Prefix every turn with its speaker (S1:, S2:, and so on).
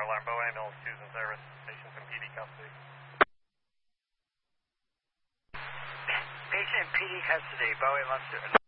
S1: alarm. Bow ambulance 2's in service. Patient's in PD custody.
S2: Patient in PD custody. Bow ambulance 2.